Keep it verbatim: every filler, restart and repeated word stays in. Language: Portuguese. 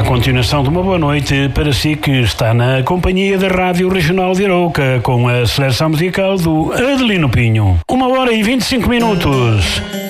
continuação de uma boa noite para si que está na companhia da Rádio Regional de Arouca com a seleção musical do Adelino Pinho. Uma hora e vinte e cinco minutos.